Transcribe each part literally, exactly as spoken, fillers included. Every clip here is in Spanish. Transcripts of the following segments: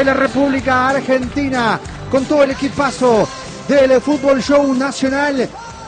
de la República Argentina, con todo el equipazo del Fútbol Show Nacional.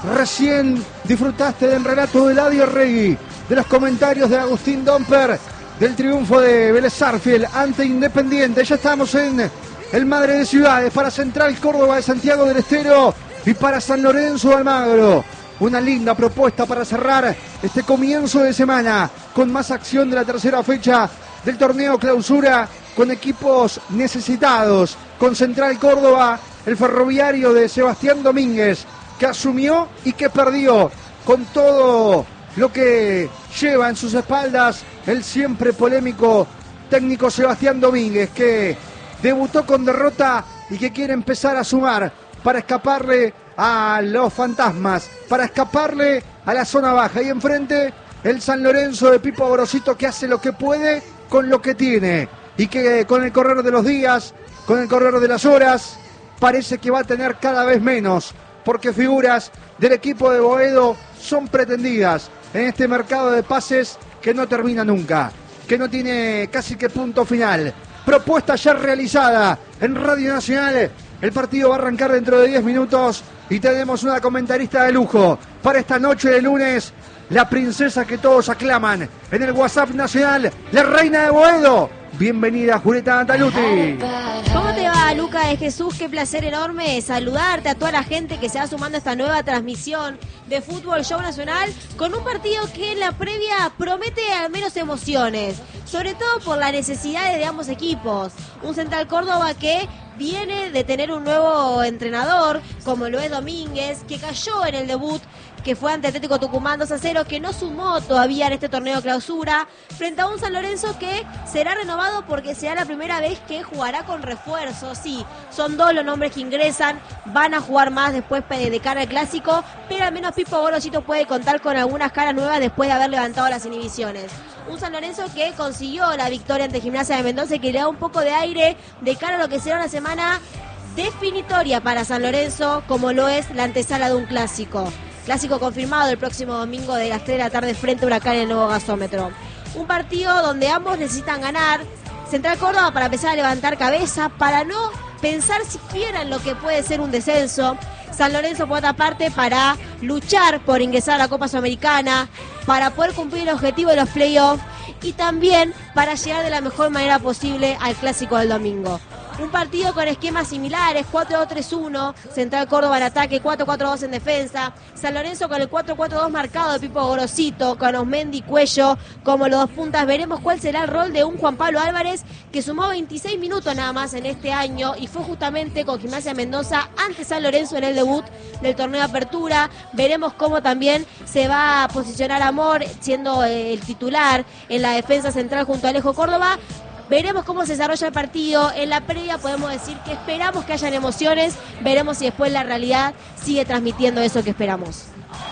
Recién disfrutaste del relato de Eladio Regui, de los comentarios de Agustín Domper, del triunfo de Vélez Sarsfield ante Independiente. Ya estamos en el Madre de Ciudades para Central Córdoba de Santiago del Estero y para San Lorenzo de Almagro. Una linda propuesta para cerrar este comienzo de semana con más acción de la tercera fecha del torneo Clausura, con equipos necesitados, con Central Córdoba, el Ferroviario de Sebastián Domínguez, que asumió y que perdió, con todo lo que lleva en sus espaldas el siempre polémico técnico Sebastián Domínguez, que debutó con derrota y que quiere empezar a sumar para escaparle a los fantasmas, para escaparle a la zona baja. Y enfrente el San Lorenzo de Pipo Gorosito, que hace lo que puede con lo que tiene, y que con el correr de los días, con el correr de las horas, parece que va a tener cada vez menos, porque figuras del equipo de Boedo son pretendidas en este mercado de pases que no termina nunca, que no tiene casi que punto final. Propuesta ya realizada en Radio Nacional. El partido va a arrancar dentro de diez minutos y tenemos una comentarista de lujo para esta noche de lunes, la princesa que todos aclaman en el WhatsApp nacional, la reina de Boedo. Bienvenida, Julieta Antaluti. ¿Cómo te va, Luca de Jesús? Qué placer enorme saludarte a toda la gente que se va sumando a esta nueva transmisión de Fútbol Show Nacional, con un partido que en la previa promete al menos emociones, sobre todo por las necesidades de ambos equipos. Un Central Córdoba que viene de tener un nuevo entrenador, como lo es Domínguez, que cayó en el debut, que fue ante Atlético Tucumán dos a cero, que no sumó todavía en este torneo Clausura, frente a un San Lorenzo que será renovado porque será la primera vez que jugará con refuerzos. Sí, son dos los nombres que ingresan, van a jugar más después de cara al Clásico, pero al menos Pipo Gorosito puede contar con algunas caras nuevas después de haber levantado las inhibiciones. Un San Lorenzo que consiguió la victoria ante Gimnasia de Mendoza y que le da un poco de aire de cara a lo que será una semana definitoria para San Lorenzo, como lo es la antesala de un clásico. Clásico confirmado el próximo domingo de las tres de la tarde frente a Huracán en el nuevo gasómetro. Un partido donde ambos necesitan ganar. Central Córdoba para empezar a levantar cabeza, para no pensar siquiera en lo que puede ser un descenso. San Lorenzo, por otra parte, para luchar por ingresar a la Copa Sudamericana, para poder cumplir el objetivo de los playoffs y también para llegar de la mejor manera posible al Clásico del domingo. Un partido con esquemas similares, cuatro dos tres uno, Central Córdoba en ataque, cuatro cuatro dos en defensa, San Lorenzo con el cuatro cuatro dos marcado de Pipo Gorosito, con Osmendi y Cuello como los dos puntas. Veremos cuál será el rol de un Juan Pablo Álvarez, que sumó veintiséis minutos nada más en este año y fue justamente con Gimnasia Mendoza ante San Lorenzo en el debut del torneo de apertura. Veremos cómo también se va a posicionar Amor, siendo el titular en la defensa central junto a Alejo Córdoba. Veremos cómo se desarrolla el partido. En la previa podemos decir que esperamos que hayan emociones. Veremos si después la realidad sigue transmitiendo eso que esperamos.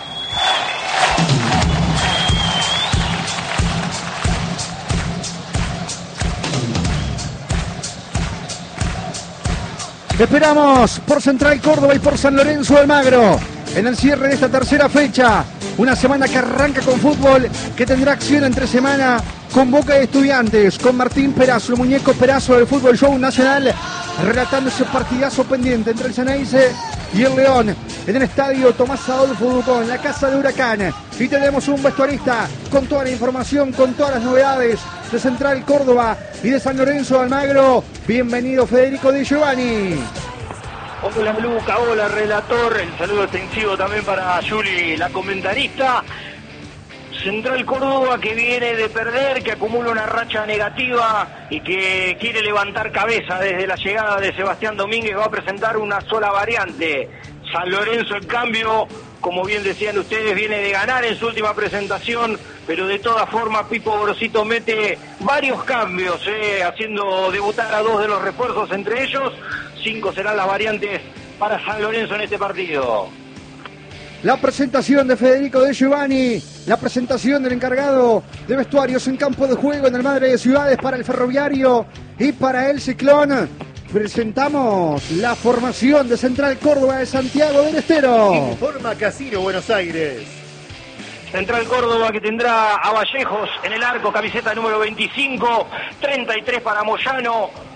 Esperamos por Central Córdoba y por San Lorenzo de Almagro en el cierre de esta tercera fecha. Una semana que arranca con fútbol, que tendrá acción entre semana con Boca de Estudiantes, con Martín Perazo, el muñeco Perazo del Fútbol Show Nacional, relatando ese partidazo pendiente entre el Ceneice y el León, en el estadio Tomás Adolfo Ducó, en la casa de Huracán. Y tenemos un vestuarista con toda la información, con todas las novedades de Central Córdoba y de San Lorenzo de Almagro. Bienvenido, Federico Di Giovanni. Hola Luca, hola relator, el saludo extensivo también para Juli, la comentarista. Central Córdoba que viene de perder, que acumula una racha negativa y que quiere levantar cabeza desde la llegada de Sebastián Domínguez. Va a presentar una sola variante. San Lorenzo, en cambio, como bien decían ustedes, viene de ganar en su última presentación, pero de todas formas Pipo Gorosito mete varios cambios, eh, haciendo debutar a dos de los refuerzos, entre ellos cinco serán las variantes para San Lorenzo en este partido. La presentación de Federico De Giovanni, la presentación del encargado de vestuarios en campo de juego en el Madre de Ciudades para el Ferroviario y para el Ciclón. Presentamos la formación de Central Córdoba de Santiago del Estero. Informa Casino Buenos Aires. Central Córdoba que tendrá a Vallejos en el arco, camiseta número veinticinco, treinta y tres para Moyano,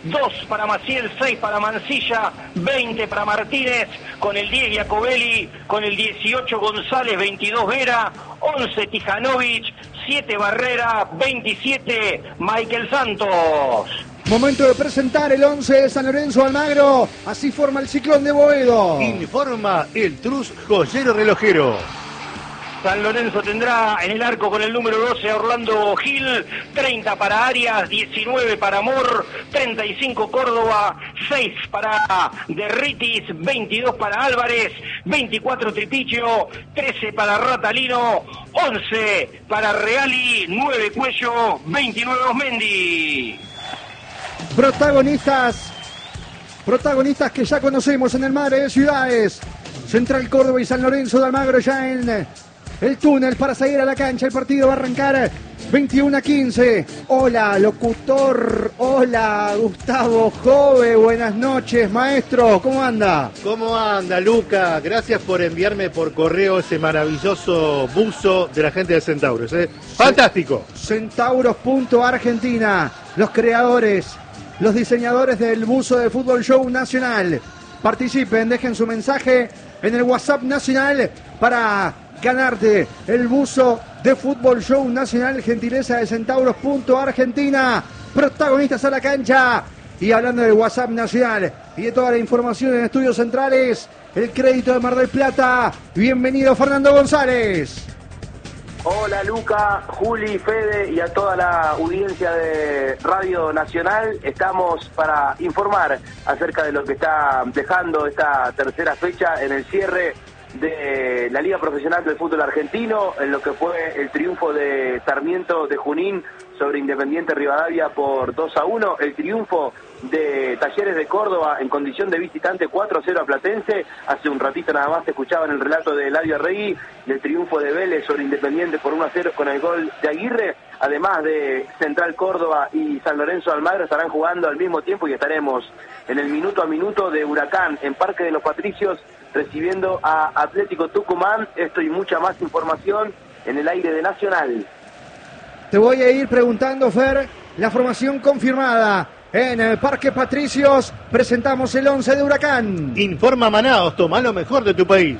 dos para Maciel, seis para Mancilla, veinte para Martínez, con el diez Iacobelli, con el dieciocho González, veintidós Vera, once Tijanovic, siete Barrera, veintisiete Michael Santos. Momento de presentar el once de San Lorenzo Almagro. Así forma el Ciclón de Boedo. Informa el Trus Joyero Relojero. San Lorenzo tendrá en el arco con el número doce a Orlando Gil, treinta para Arias, diecinueve para Mor, treinta y cinco Córdoba, seis para Derritis, veintidós para Álvarez, veinticuatro Tripicio, trece para Ratalino, once para Reali, nueve Cuello, veintinueve Osmendi. Protagonistas, protagonistas que ya conocemos en el Madre de Ciudades. Central Córdoba y San Lorenzo de Almagro ya en el túnel para salir a la cancha. El partido va a arrancar veintiuno a quince. Hola, locutor. Hola, Gustavo Jove. Buenas noches, maestro. ¿Cómo anda? ¿Cómo anda, Luca? Gracias por enviarme por correo ese maravilloso buzo de la gente de Centauros. ¿eh? ¡Fantástico! Centauros punto Argentina. Los creadores, los diseñadores del buzo de Fútbol Show Nacional. Participen, dejen su mensaje en el WhatsApp nacional para ganarte el buzo de Fútbol Show Nacional, gentileza de Centauros punto Argentina. Protagonistas a la cancha. Y hablando del WhatsApp nacional y de toda la información en estudios centrales, el crédito de Mar del Plata. Bienvenido, Fernando González. Hola Luca, Juli, Fede y a toda la audiencia de Radio Nacional. Estamos para informar acerca de lo que está dejando esta tercera fecha en el cierre de la Liga Profesional del Fútbol Argentino, en lo que fue el triunfo de Sarmiento de Junín sobre Independiente Rivadavia por dos a uno, el triunfo de Talleres de Córdoba en condición de visitante cuatro a cero a Platense. Hace un ratito nada más se escuchaba en el relato de Eladio Arregui del triunfo de Vélez sobre Independiente por uno a cero con el gol de Aguirre. Además de Central Córdoba y San Lorenzo Almagro estarán jugando al mismo tiempo y estaremos en el minuto a minuto de Huracán en Parque de los Patricios recibiendo a Atlético Tucumán. Esto y mucha más información en el aire de Nacional. Te voy a ir preguntando, Fer, la formación confirmada. En el Parque Patricios presentamos el once de Huracán. Informa Manaos, toma lo mejor de tu país.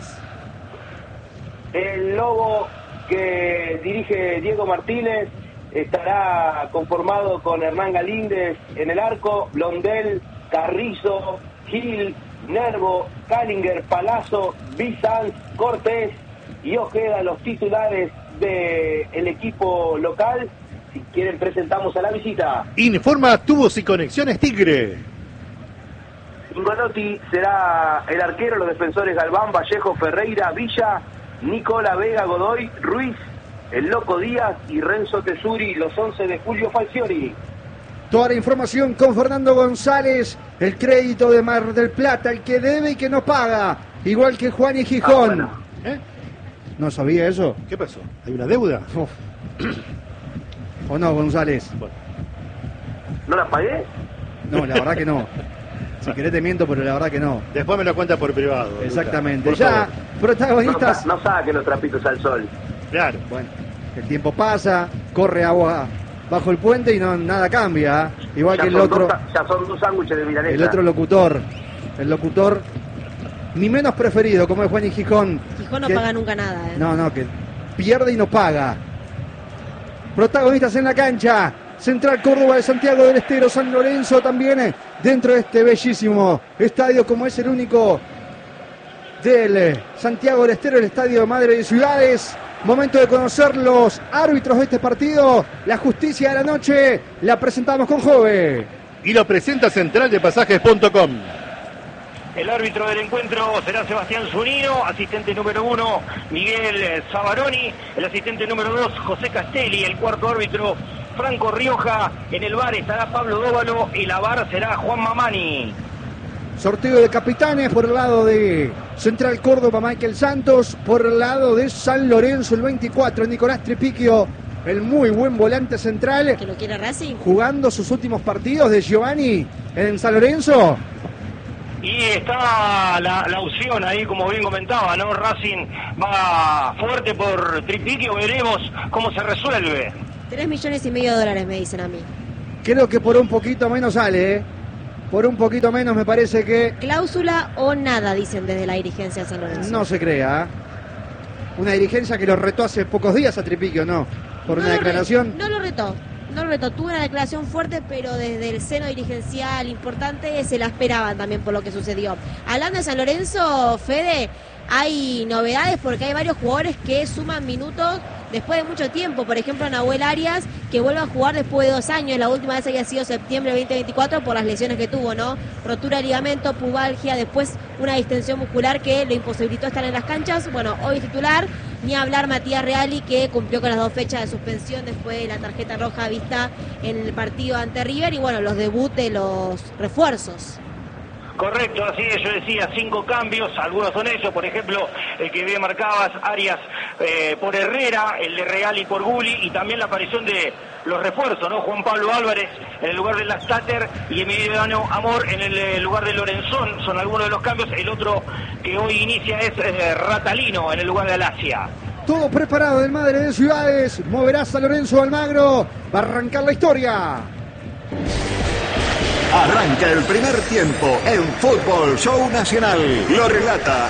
El Lobo que dirige Diego Martínez estará conformado con Hernán Galíndez en el arco, Blondel, Carrizo, Gil, Nervo, Callinger, Palazzo, Bizanz, Cortés y Ojeda, los titulares del equipo local. Si quieren presentamos a la visita. Informa Tubos y Conexiones Tigre. Ingolotti será el arquero, los defensores Galván, Vallejo, Ferreira, Villa, Nicola, Vega, Godoy, Ruiz, el Loco Díaz y Renzo Tesuri, los once de Julio Falcioni. Toda la información con Fernando González, el crédito de Mar del Plata, el que debe y que no paga, igual que Juan y Gijón. Ah, bueno. ¿Eh? ¿No sabía eso? ¿Qué pasó? ¿Hay una deuda? Uf. ¿O no, González? Bueno. ¿No la pagué? No, la verdad que no. Si querés te miento, pero la verdad que no. Después me lo cuenta por privado. Luca. Exactamente. Por Ya, favor. protagonistas. No, no saque los trapitos al sol. Claro. Bueno, el tiempo pasa, corre agua bajo el puente y no nada cambia. ¿eh? Igual Ya que el son otro, dos- ya son dos sándwiches de milanesa. el otro locutor, el locutor ni menos preferido, como es Juan y Gijón. Gijón no que- paga nunca nada, ¿eh? No, no, que pierde y no paga. Protagonistas en la cancha. Central Córdoba de Santiago del Estero, San Lorenzo también eh, dentro de este bellísimo estadio, como es el único del eh, Santiago del Estero, el estadio de Madre de Ciudades. Momento de conocer los árbitros de este partido. La justicia de la noche la presentamos con Jove. Y lo presenta Central de Pasajes punto com. El árbitro del encuentro será Sebastián Zunino, asistente número uno Miguel Zabaroni, el asistente número dos José Castelli, el cuarto árbitro Franco Rioja, en el bar estará Pablo Dóvalo y la bar será Juan Mamani. Sorteo de capitanes por el lado de Central Córdoba, Michael Santos. Por el lado de San Lorenzo, el veinticuatro, Nicolás Tripiquio, el muy buen volante central, ¿Que lo quiere Racing? jugando sus últimos partidos de Giovanni en San Lorenzo. Y está la, la opción ahí, como bien comentaba, ¿no? Racing va fuerte por Tripiquio, veremos cómo se resuelve. Tres millones y medio de dólares me dicen a mí. Creo que por un poquito menos sale, ¿eh? por un poquito menos me parece que... Cláusula o nada, dicen desde la dirigencia de San Lorenzo. No se crea. ¿eh? Una dirigencia que lo retó hace pocos días a Tripiquio, ¿no? Por no una lo declaración. Re, no lo retó. No lo retó. Tuvo una declaración fuerte, pero desde el seno dirigencial importante se la esperaban también por lo que sucedió. Hablando de San Lorenzo, Fede, hay novedades porque hay varios jugadores que suman minutos después de mucho tiempo. Por ejemplo, Nahuel Arias, que vuelve a jugar después de dos años. La última vez había sido septiembre de veinte veinticuatro por las lesiones que tuvo, ¿no? Rotura de ligamento, pubalgia, después una distensión muscular que lo imposibilitó estar en las canchas. Bueno, hoy es titular. Ni hablar Matías Reali, que cumplió con las dos fechas de suspensión después de la tarjeta roja vista en el partido ante River. Y bueno, los debut de los refuerzos. Correcto, así es, yo decía cinco cambios, algunos son ellos, por ejemplo, el que bien marcabas, Arias eh, por Herrera, el de Reali por Gulli, y también la aparición de los refuerzos, ¿no? Juan Pablo Álvarez en el lugar de Lastater y Emiliano Amor en el eh, lugar de Lorenzón, son algunos de los cambios. El otro que hoy inicia es eh, Ratalino en el lugar de Alasia. Todo preparado del Madre de Ciudades, moverá San Lorenzo Almagro, va a arrancar la historia. Arranca el primer tiempo en Fútbol Show Nacional. Lo relata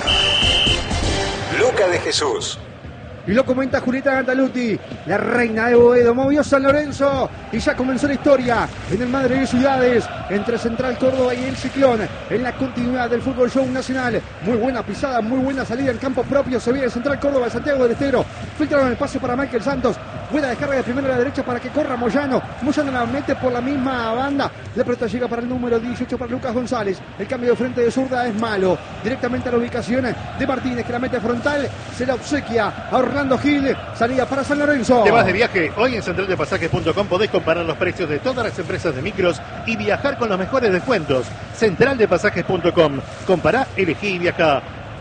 Luca de Jesús. Y lo comenta Julieta Gantaluti, la reina de Boedo. Movió San Lorenzo y ya comenzó la historia en el Madre de Ciudades, entre Central Córdoba y el Ciclón, en la continuidad del Fútbol Show Nacional. Muy buena pisada, muy buena salida en campo propio. Se viene Central Córdoba de Santiago del Estero. Filtraron el pase para Michael Santos. Buena descarga de primera a la derecha para que corra Moyano. Moyano la mete por la misma banda. La pelota llega para el número dieciocho para Lucas González. El cambio de frente de zurda es malo. Directamente a la ubicación de Martínez, que la mete frontal. Se la obsequia a Orlando Gil. Salida para San Lorenzo. Te vas de viaje. Hoy en central de pasajes punto com podés comparar los precios de todas las empresas de micros y viajar con los mejores descuentos. central de pasajes punto com. Compará, elegí y viajá.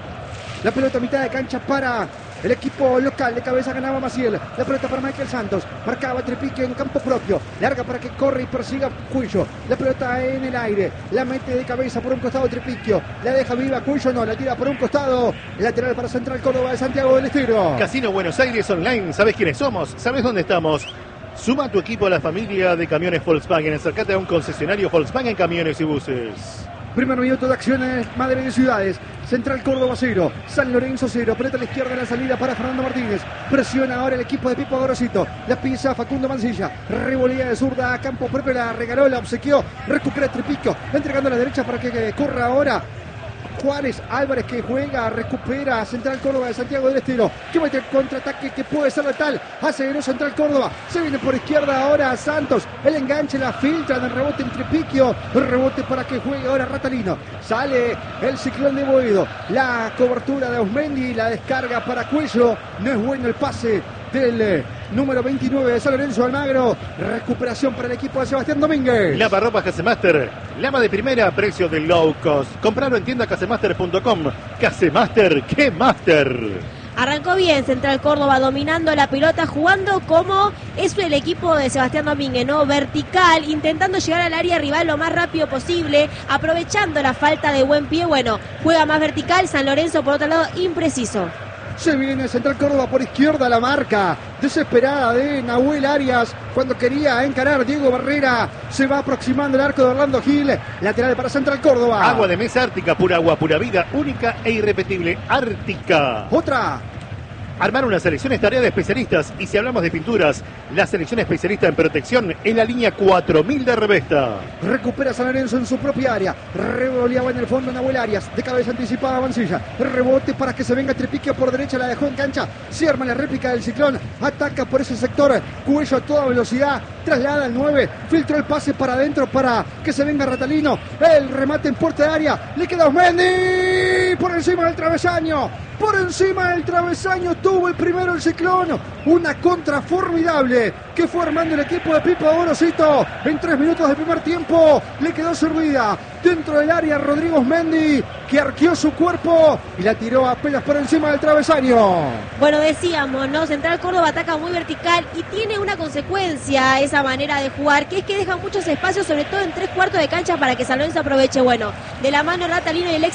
La pelota a mitad de cancha para el equipo local. De cabeza ganaba Maciel. La pelota para Michael Santos. Marcaba Tripiquio en campo propio. Larga para que corre y persiga Cuyo. La pelota en el aire. La mete de cabeza por un costado Tripiquio. La deja viva Cuyo. No, la tira por un costado. Lateral para Central Córdoba de Santiago del Estero. Casino Buenos Aires Online. ¿Sabés quiénes somos? ¿Sabés dónde estamos? Suma tu equipo a la familia de camiones Volkswagen. Acércate a un concesionario Volkswagen Camiones y Buses. Primer minuto de acción en el Madre de Ciudades. Central Córdoba cero, San Lorenzo cero. Pelota a la izquierda en la salida para Fernando Martínez. Presiona ahora el equipo de Pipo Gorosito. La pisa Facundo Mancilla. Revolea de zurda a campo propio. La regaló, la obsequió. Recupera Tripiquio. Entregando a la derecha para que, que corra ahora Juárez Álvarez, que juega, recupera Central Córdoba de Santiago del Estero, que mete el contraataque que puede ser letal. Aceleró Central Córdoba, se viene por izquierda ahora Santos, el enganche, la filtra del rebote en Tripiquio, el rebote para que juegue ahora Ratalino. Sale el Ciclón de Boedo, la cobertura de Osmendi, la descarga para Cuello, no es bueno el pase del eh, número veintinueve de San Lorenzo Almagro. Recuperación para el equipo de Sebastián Domínguez. Lava ropa Casemaster, lava de primera a precio de low cost. Compralo en tienda casemaster punto com. Casemaster, ¡qué master! Arrancó bien Central Córdoba, dominando la pelota, jugando como es el equipo de Sebastián Domínguez, ¿no? Vertical, intentando llegar al área rival lo más rápido posible, aprovechando la falta de buen pie. Bueno, juega más vertical. San Lorenzo, por otro lado, impreciso. Se viene Central Córdoba por izquierda, la marca desesperada de Nahuel Arias cuando quería encarar Diego Barrera. Se va aproximando el arco de Orlando Gil. Lateral para Central Córdoba. Agua de mesa Ártica, pura agua, pura vida, única e irrepetible. Ártica. Otra. Armar una selección es tarea de especialistas. Y si hablamos de pinturas, la selección especialista en protección es la línea cuatro mil de Revesta. Recupera San Lorenzo en su propia área. Revoleaba en el fondo Nahuel Arias. De cabeza anticipada Mancilla. Rebote para que se venga Tripiquio por derecha. La dejó en cancha. Se arma la réplica del Ciclón. Ataca por ese sector. Cuello a toda velocidad. Traslada al nueve. Filtró el pase para adentro para que se venga Ratalino. El remate en puerta de área. Le queda Osmendi. Por encima del travesaño. Por encima del travesaño tuvo el primero el Ciclón. Una contra formidable que fue armando el equipo de Pipo Gorosito. En tres minutos del primer tiempo le quedó servida dentro del área Rodrigo Osmendi, que arqueó su cuerpo y la tiró apenas por encima del travesaño. Bueno, decíamos, ¿no? Central Córdoba ataca muy vertical y tiene una consecuencia esa manera de jugar, que es que deja muchos espacios, sobre todo en tres cuartos de cancha, para que San Lorenzo aproveche. Bueno, de la mano Ratalino y Alexis Cuello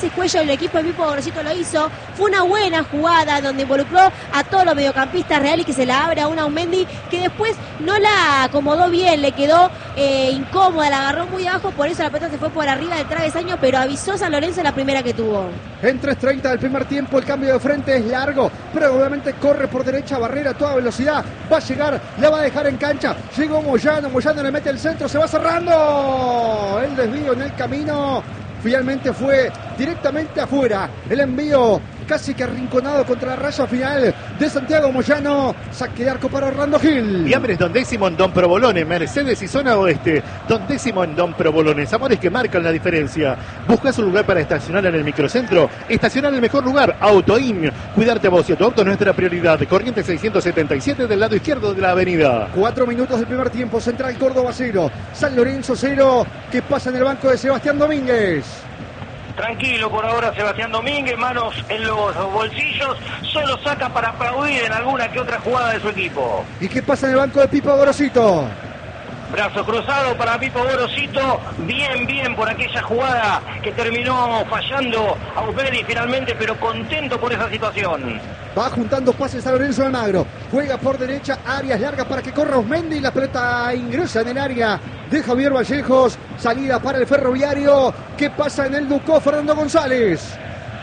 el equipo de Pipo Gorosito lo hizo. Fue una buena jugada donde involucró a todos los mediocampistas reales, que se la abre a una Aumendi que después no la acomodó bien, le quedó eh, incómoda, la agarró muy abajo, por eso la pelota se fue por arriba del travesaño, pero avisó San Lorenzo la primera que tuvo. En tres treinta del primer tiempo el cambio de frente es largo, pero obviamente corre por derecha, Barrera a toda velocidad, va a llegar, la va a dejar en cancha, llegó Moyano, Moyano le mete el centro, se va cerrando, el desvío en el camino, finalmente fue directamente afuera, el envío casi que arrinconado contra la raya final de Santiago Moyano, saque de arco para Orlando Gil. Y Ambres Don Décimo en Don Provolone, Mercedes y Zona Oeste, Don Décimo en Don Provolone, amores que marcan la diferencia. ¿Buscas un lugar para estacionar en el microcentro? Estacionar en el mejor lugar, Autoin. Cuidarte a vos y a tu auto es nuestra prioridad. Corriente seiscientos setenta y siete del lado izquierdo de la avenida. Cuatro minutos del primer tiempo, Central Córdoba cero, San Lorenzo cero, que pasa en el banco de Sebastián Domínguez. Tranquilo por ahora Sebastián Domínguez, manos en los bolsillos, solo saca para aplaudir en alguna que otra jugada de su equipo. ¿Y qué pasa en el banco de Pipo Gorosito? Brazo cruzado para Pipo Gorosito, bien, bien por aquella jugada que terminó fallando a Aumendi finalmente, pero contento por esa situación. Va juntando pases a Lorenzo Almagro, juega por derecha, áreas largas para que corra Aumendi, la pelota ingresa en el área de Javier Vallejos, salida para el Ferroviario. ¿Qué pasa en el Ducó, Fernando González?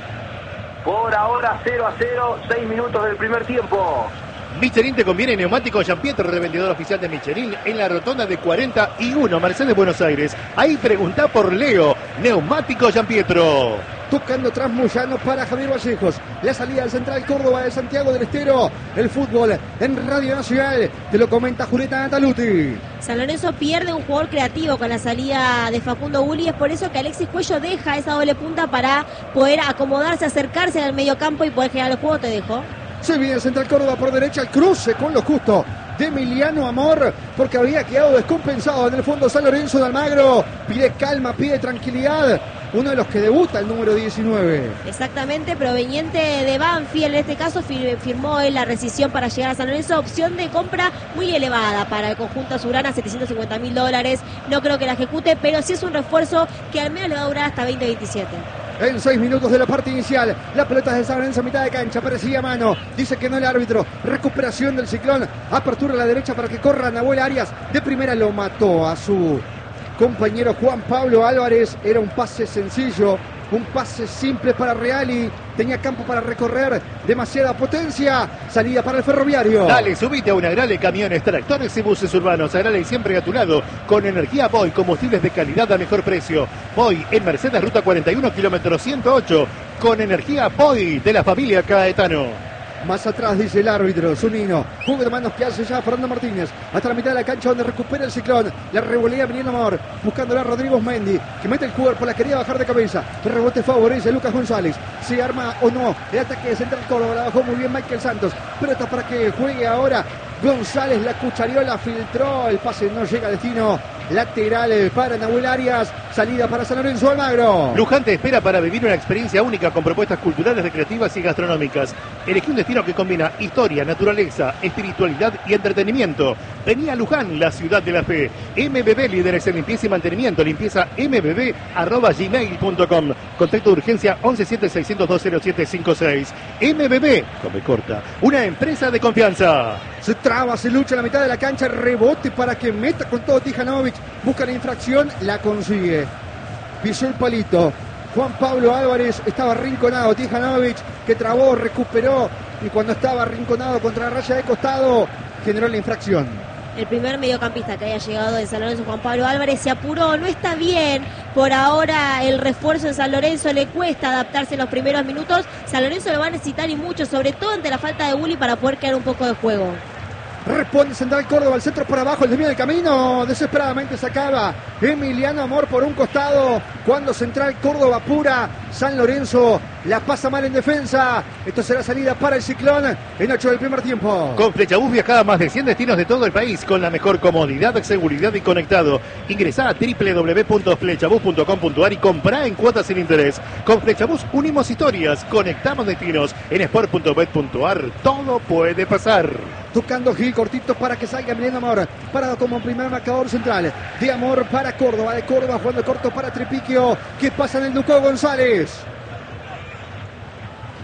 Por ahora cero a cero, seis minutos del primer tiempo. Michelin te conviene, neumático Gianpietro, revendedor oficial de Michelin en la rotonda de cuarenta y uno, Mercedes, Buenos Aires. Ahí pregunta por Leo, neumático Gianpietro. Tocando tras Moyano para Javier Vallejos. La salida del Central Córdoba de Santiago del Estero. El fútbol en Radio Nacional. Te lo comenta Julieta Nataluti. San Lorenzo pierde un jugador creativo con la salida de Facundo Bulli. Es por eso que Alexis Cuello deja esa doble punta para poder acomodarse, acercarse al mediocampo y poder generar el juego. Te dejo. Se viene el Central Córdoba por derecha. El cruce con lo justo de Emiliano Amor, porque había quedado descompensado en el fondo San Lorenzo de Almagro. Pide calma, pide tranquilidad. Uno de los que debuta, el número diecinueve. Exactamente, proveniente de Banfield, en este caso firmó él la rescisión para llegar a San Lorenzo. Opción de compra muy elevada para el conjunto azulgrana, setecientos cincuenta mil dólares. No creo que la ejecute, pero sí es un refuerzo que al menos le va a durar hasta veinte veintisiete. En seis minutos de la parte inicial, la pelota es de San Lorenzo a mitad de cancha, parecía mano, dice que no el árbitro, recuperación del Ciclón, apertura a la derecha para que corra Nahuel Arias, de primera lo mató a su compañero Juan Pablo Álvarez, era un pase sencillo, un pase simple para Reali, tenía campo para recorrer, demasiada potencia, salida para el Ferroviario. Dale, subite a una Agrale, camiones, tractores y buses urbanos. Agrale siempre a tu lado, con energía Boy, combustibles de calidad a mejor precio. Boy en Mercedes, ruta cuarenta y uno, kilómetro ciento ocho, con energía Boy de la familia Caetano. Más atrás dice el árbitro, Zunino. Juego de manos que hace ya Fernando Martínez. Hasta la mitad de la cancha donde recupera el Ciclón. La revolea Emiliano Amor. Buscándola a Rodrigo Mendy. Que mete el cuerpo, la quería bajar de cabeza. El rebote favorece a Lucas González. Se arma o no el ataque de Central Córdoba. La bajó muy bien Michael Santos. Pero está para que juegue ahora González. La cuchariola filtró. El pase no llega a destino. Lateral para Nahuel Arias. Salida para San Lorenzo Almagro. Luján te espera para vivir una experiencia única con propuestas culturales, recreativas y gastronómicas. Elegí un destino que combina historia, naturaleza, espiritualidad y entretenimiento. Vení a Luján, la ciudad de la fe. M B B, líderes en limpieza y mantenimiento. Limpieza m b b arroba gmail punto com. Contacto de urgencia once siete seiscientos dos cero siete cinco seis. M B B, come corta, una empresa de confianza. Se traba, se lucha en la mitad de la cancha, rebote para que meta con todo Tijanovic. Busca la infracción, la consigue. Pisó el palito. Juan Pablo Álvarez estaba arrinconado. Tijanovic que trabó, recuperó. Y cuando estaba arrinconado contra la raya de costado, generó la infracción. El primer mediocampista que haya llegado de San Lorenzo, Juan Pablo Álvarez, se apuró. No está bien por ahora el refuerzo en San Lorenzo. Le cuesta adaptarse en los primeros minutos. San Lorenzo lo va a necesitar y mucho, sobre todo ante la falta de Bulli, para poder crear un poco de juego. Responde Central Córdoba, al centro por abajo, el desvío del camino, desesperadamente sacaba Emiliano Amor por un costado, cuando Central Córdoba apura, San Lorenzo la pasa mal en defensa. Esto será salida para el Ciclón en ocho del primer tiempo. Con Flechabús viajaba a más de cien destinos de todo el país con la mejor comodidad, seguridad y conectado. Ingresá a doble u doble u doble u punto flechabús punto com punto a r y comprá en cuotas sin interés. Con Flechabús unimos historias, conectamos destinos. En sport punto bet punto a r todo puede pasar. Tocando Gil, cortito para que salga Emiliano Amor, parado como primer marcador central. De Amor para Córdoba, de Córdoba jugando corto para Tripiquio. ¿Qué pasa en el Ducó González?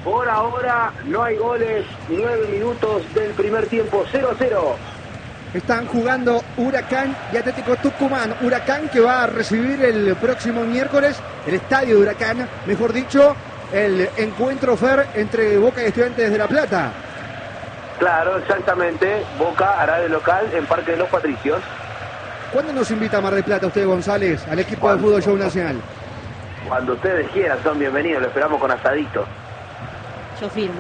Por ahora no hay goles, nueve minutos del primer tiempo, cero a cero. Están jugando Huracán y Atlético Tucumán. Huracán que va a recibir el próximo miércoles, el estadio de Huracán, mejor dicho, el encuentro Fer entre Boca y Estudiantes de La Plata. Claro, exactamente. Boca hará de local en Parque de los Patricios. ¿Cuándo nos invita a Mar del Plata usted, González, al equipo de Fútbol Show Nacional? Cuando ustedes quieran, son bienvenidos. Lo esperamos con asadito. Yo firmo.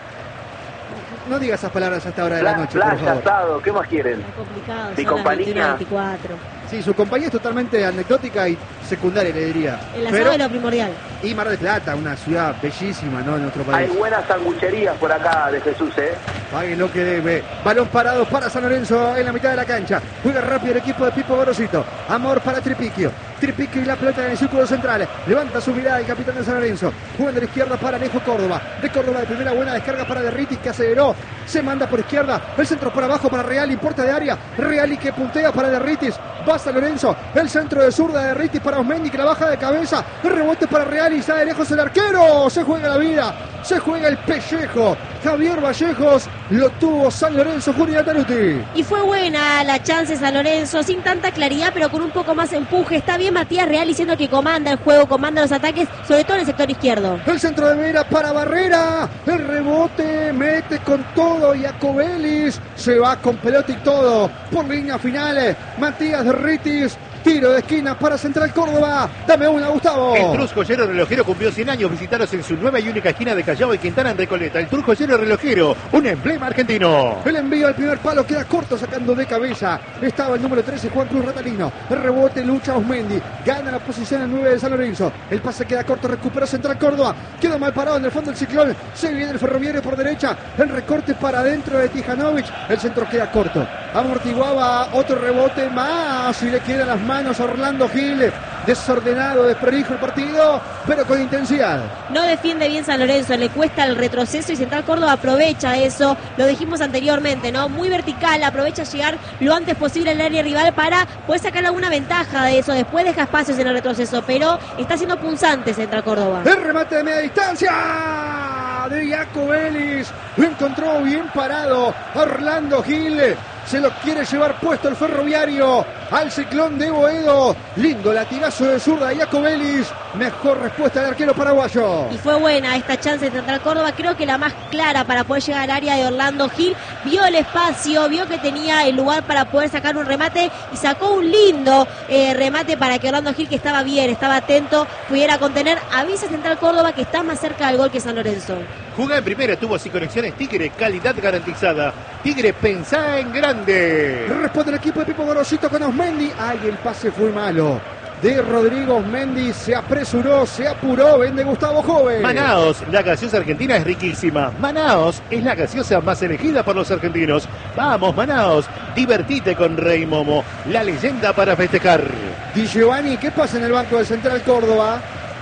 No diga esas palabras a esta hora de Pla- la noche, playa, por favor. asado, ¿qué más quieren? Es complicado. Mi son las compañía. veintiuno veinticuatro. Sí, su compañía es totalmente anecdótica y secundaria, le diría. El asado Pero, es lo primordial. y Mar del Plata, una ciudad bellísima, ¿no?, en nuestro Hay país. buenas sangucherías por acá de Jesús, ¿eh? Pague lo que debe. Balón parado para San Lorenzo en la mitad de la cancha. Juega rápido el equipo de Pipo Gorosito. Amor para Tripiquio. Tripiquio y la pelota en el círculo central. Levanta su mirada el capitán de San Lorenzo. Juega de la izquierda para Alejo Córdoba. De Córdoba de primera buena descarga para Derritis que aceleró. Se manda por izquierda. El centro por abajo para Real y puerta de área. Real y que puntea para Derritis. Va San Lorenzo. El centro de zurda de Derritis para Osmendi que la baja de cabeza. El rebote para Real y sale lejos el arquero. Se juega la vida. Se juega el pellejo. Javier Vallejos lo tuvo San Lorenzo, Julián Taruti. Y fue buena la chance de San Lorenzo, sin tanta claridad, pero con un poco más de empuje. Está bien Matías Real diciendo que comanda el juego, comanda los ataques, sobre todo en el sector izquierdo. El centro de Vera para Barrera. El rebote mete con todo. Iacobelis se va con pelota y todo. Por líneas finales. Matías Derritis. Tiro de esquina para Central Córdoba. Dame una, Gustavo. El Truz Joyero Relojero cumplió cien años. Visitaros en su nueva y única esquina de Callao y Quintana en Recoleta. El Truz Joyero Relojero, un emblema argentino. El envío al primer palo queda corto sacando de cabeza. Estaba el número trece, Juan Cruz Ratalino. El rebote lucha Osmendi. Gana la posición el nueve de San Lorenzo. El pase queda corto, recupera Central Córdoba. Queda mal parado en el fondo el ciclón. Se viene el Ferroviario por derecha. El recorte para adentro de Tijanovic. El centro queda corto. Amortiguaba otro rebote más y le quedan las manos a Orlando Gil. Desordenado, desprolijo el partido, pero con intensidad. No defiende bien San Lorenzo, le cuesta el retroceso y Central Córdoba aprovecha eso, lo dijimos anteriormente, ¿no? Muy vertical, aprovecha llegar lo antes posible al área rival para poder sacar alguna ventaja de eso, después deja espacios en el retroceso, pero está siendo punzante Central Córdoba. El remate de media distancia de Iacobelis, lo encontró bien parado Orlando Gil. Se lo quiere llevar puesto el Ferroviario al ciclón de Boedo. Lindo latigazo de zurda Iacobelis. Mejor respuesta del arquero paraguayo. Y fue buena esta chance de Central Córdoba, creo que la más clara para poder llegar al área de Orlando Gil. Vio el espacio, vio que tenía el lugar para poder sacar un remate y sacó un lindo eh, remate para que Orlando Gil, que estaba bien, estaba atento, pudiera contener. Avisa Central Córdoba que está más cerca del gol que San Lorenzo. Jugá en primera, tuvo sin conexiones Tigre, calidad garantizada. Tigre, pensá en grande. Responde el equipo de Pipo Gorosito con Osmendi. Ay, el pase fue malo. De Rodrigo Osmendi se apresuró, se apuró, vende Gustavo Joven. Manaos, la gaseosa argentina es riquísima. Manaos es la gaseosa más elegida por los argentinos. Vamos, Manaos, divertite con Rey Momo, la leyenda para festejar. Di Giovanni, ¿qué pasa en el banco de Central Córdoba?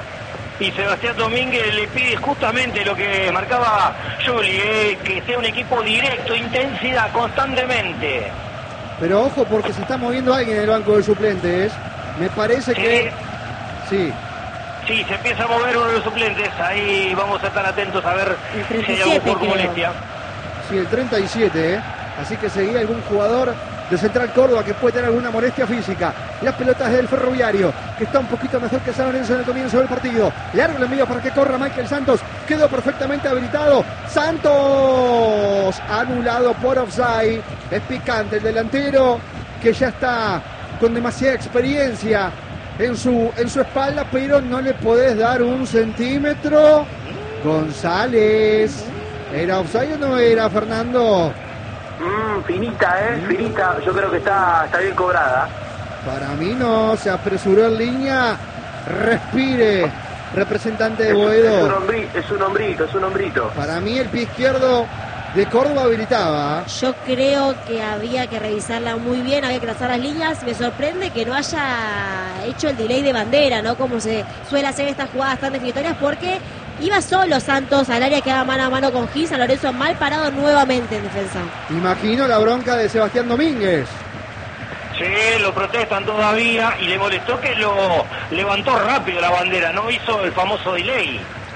Y Sebastián Domínguez le pide justamente lo que marcaba Juli, eh, que sea un equipo directo, intensidad, constantemente. Pero ojo porque se está moviendo alguien en el banco de suplentes. Me parece Sí. que... Sí. Sí, se empieza a mover uno de los suplentes, ahí vamos a estar atentos a ver El si treinta y hay algún siete, por creo. molestia. Sí, el treinta y siete, ¿eh? Así que seguía algún jugador de Central Córdoba que puede tener alguna molestia física. Las pelotas del Ferroviario, que está un poquito mejor que San Lorenzo en el comienzo del partido. Largo el envío para que corra Michael Santos. Quedó perfectamente habilitado. Santos, anulado por offside. Es picante el delantero, que ya está con demasiada experiencia en su, en su espalda, pero no le podés dar un centímetro. González, ¿era offside o no era, Fernando? Mm, finita, ¿eh? Finita. Yo creo que está, está bien cobrada. Para mí no, se apresuró en línea. Respire, representante de Es, es, un Boedo. hombrito, es un hombrito, es un hombrito. Para mí el pie izquierdo de Córdoba habilitaba. Yo creo que había que revisarla muy bien, había que trazar las líneas. Me sorprende que no haya hecho el delay de bandera, ¿no? Como se suele hacer estas jugadas tan definitorias, porque iba solo Santos al área que daba mano a mano con Gil. San Lorenzo mal parado nuevamente en defensa. Imagino la bronca de Sebastián Domínguez. Sí, lo protestan todavía y le molestó que lo levantó rápido la bandera, no hizo el famoso delay.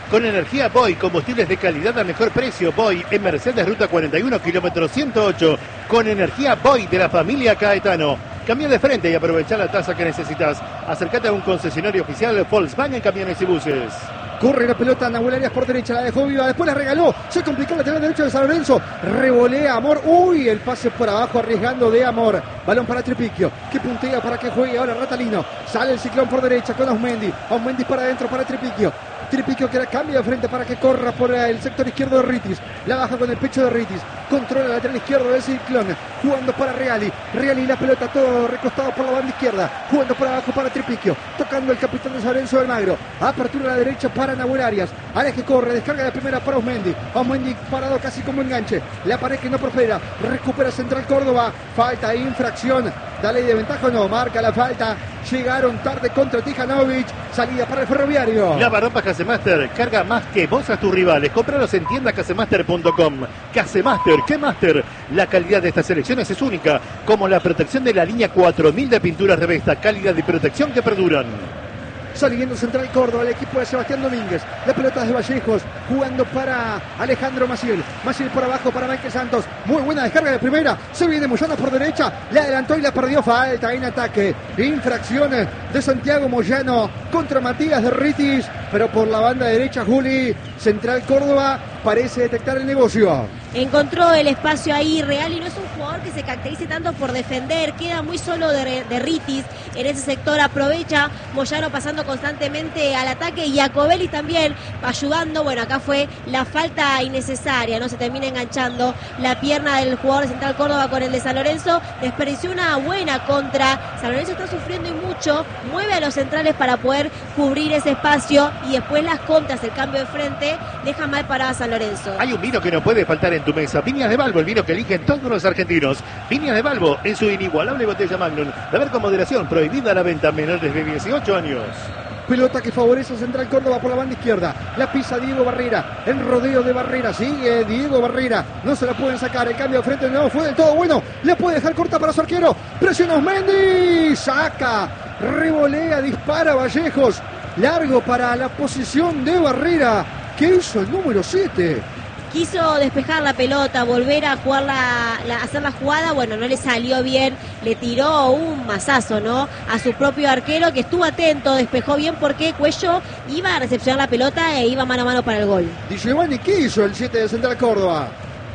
Con energía Boy, combustibles de calidad a mejor precio. Boy en Mercedes Ruta cuarenta y uno, kilómetro ciento ocho. Con energía Boy de la familia Caetano. Cambia de frente y aprovecha la tasa que necesitas. Acércate a un concesionario oficial Volkswagen Camiones y Buses. Corre la pelota, Nahuel Arias por derecha, la dejó viva, después la regaló, se complicó el lateral derecho de San Lorenzo, revolea Amor, uy, el pase por abajo arriesgando de Amor, balón para Tripiquio, que puntea para que juegue ahora Ratalino, sale el Ciclón por derecha con Osmendi, Osmendi para adentro para Tripiquio, Tripiquio que la cambia de frente para que corra por el sector izquierdo de Ritis, la baja con el pecho de Ritis, controla el lateral izquierdo del Ciclón, jugando para Reali, Reali la pelota todo recostado por la banda izquierda, jugando por abajo para Tripiquio, tocando el capitán de San Lorenzo de Almagro, apertura a la derecha para Nahuel Arias, Arias que corre, descarga de primera para Osmendi, Osmendi parado casi como enganche, la pared que no prospera, recupera Central Córdoba, falta, infracción, da ley de ventaja o no, marca la falta, llegaron tarde contra Tijanovic, salida para el Ferroviario. Lava ropa Casemaster, carga más que vos a tus rivales, cómpralos en tienda casemaster punto com. Casemaster, ¿qué Master? La calidad de estas selecciones es única, como la protección de la línea cuatro mil de pinturas Revesta, calidad de protección que perduran. Saliendo Central Córdoba, el equipo de Sebastián Domínguez. La pelota de Vallejos, jugando para Alejandro Maciel. Maciel por abajo para Michael Santos. Muy buena descarga de primera. Se viene Moyano por derecha. Le adelantó y la perdió. Falta en ataque. Infracciones de Santiago Moyano contra Matías de Ritis. Pero por la banda derecha, Juli. Central Córdoba parece detectar el negocio. Encontró el espacio ahí Real y no es un jugador que se caracterice tanto por defender, queda muy solo de, de Ritis en ese sector, aprovecha Moyano pasando constantemente al ataque y Jacobelli también ayudando. Bueno, acá fue la falta innecesaria, no se termina enganchando la pierna del jugador de Central Córdoba con el de San Lorenzo, desperdició una buena contra. San Lorenzo está sufriendo y mucho, mueve a los centrales para poder cubrir ese espacio y después las contras, el cambio de frente, deja mal parada a San Lorenzo. Hay un vino que no puede faltar en tu mesa, Viñas de Balbo, el vino que eligen todos los argentinos. Viñas de Balbo en su inigualable botella Magnum, beber con moderación, prohibida la venta a menores de dieciocho años. Pelota que favorece a Central Córdoba por la banda izquierda. La pisa Diego Barrera. El rodeo de Barrera. Sigue Diego Barrera. No se la pueden sacar. El cambio de frente no fue del todo bueno. Le puede dejar corta para su arquero. Presiona Osmendi. Saca. Revolea. Dispara Vallejos. Largo para la posición de Barrera. ¿Qué hizo el número siete? Quiso despejar la pelota, volver a jugar la, la, hacer la jugada, bueno, no le salió bien, le tiró un mazazo, ¿no? A su propio arquero que estuvo atento, despejó bien porque Cuello iba a recepcionar la pelota e iba mano a mano para el gol. Di Giovanni, ¿qué hizo el siete de Central Córdoba?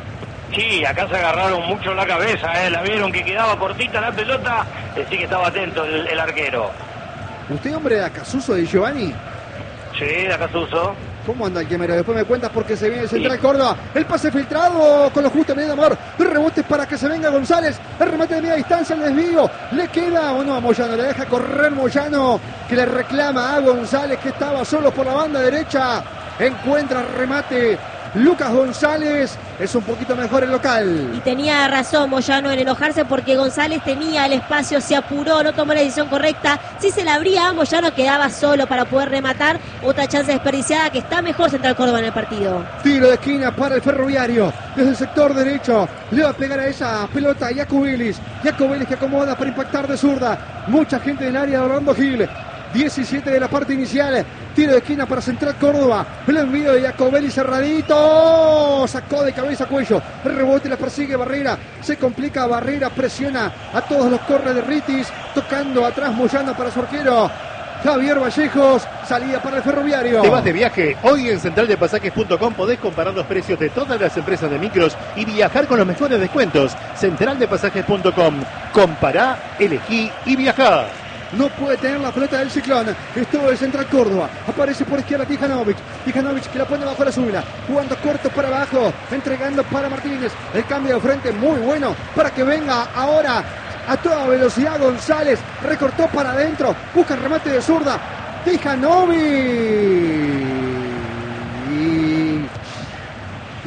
Sí, acá se agarraron mucho la cabeza, ¿eh? La vieron que quedaba cortita la pelota, eh, sí que estaba atento el, el arquero. ¿Usted hombre de Acasuso, Di Giovanni? Sí, de Acasuso. ¿Cómo anda el quemero? Después me cuentas porque se viene el Central Córdoba. El pase filtrado con lo justo de Amor. Rebotes para que se venga González. El remate de media distancia, el desvío. Le queda o no a Moyano. Le deja correr Moyano, que le reclama a González, que estaba solo por la banda derecha. Encuentra remate Lucas González. Es un poquito mejor el local. Y tenía razón Moyano en enojarse porque González tenía el espacio, se apuró, no tomó la decisión correcta. Si se la abría a Moyano quedaba solo para poder rematar. Otra chance desperdiciada, que está mejor Central Córdoba en el partido. Tiro de esquina para el Ferroviario. Desde el sector derecho le va a pegar a esa pelota a Jacobelis. Jacobelis que acomoda para impactar de zurda. Mucha gente del área de Orlando Gil. diecisiete de la parte inicial. Tiro de esquina para Central Córdoba. El envío de Jacobelli cerradito. Sacó de cabeza Cuello. El rebote la persigue Barrera. Se complica Barrera. Presiona a todos los corres de Ritis. Tocando atrás Moyano para su arquero Javier Vallejos. Salida para el Ferroviario. Te vas de viaje. Hoy en central de pasajes punto com podés comparar los precios de todas las empresas de micros y viajar con los mejores descuentos. central de pasajes punto com. Compará, elegí y viajá. No puede tener la pelota del Ciclón. Estuvo el Central Córdoba. Aparece por izquierda Tijanovic. Tijanovic que la pone bajo la suela. Jugando corto para abajo. Entregando para Martínez. El cambio de frente muy bueno para que venga ahora a toda velocidad González. Recortó para adentro. Busca el remate de zurda. Tijanovic.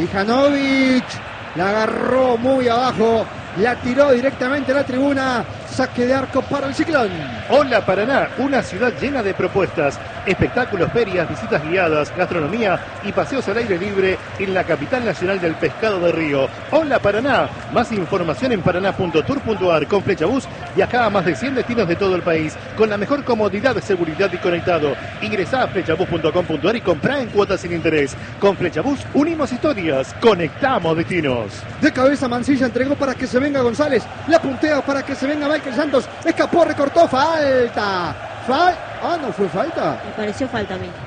Tijanovic la agarró muy abajo. La tiró directamente a la tribuna. Saque de arco para el Ciclón. Hola Paraná, una ciudad llena de propuestas, espectáculos, ferias, visitas guiadas, gastronomía y paseos al aire libre en la capital nacional del pescado de Río. Hola Paraná, más información en paraná punto tour punto ar. Con Flechabús viaja a más de cien destinos de todo el país con la mejor comodidad, seguridad y conectado. Ingresá a flechabús punto com punto ar y comprá en cuotas sin interés. Con Flechabús unimos historias, conectamos destinos. De cabeza Mancilla entregó para que se venga González. La puntea para que se venga Michael Santos. Escapó, recortó, falta. Fal... Ah, no fue falta. Me pareció falta a mí.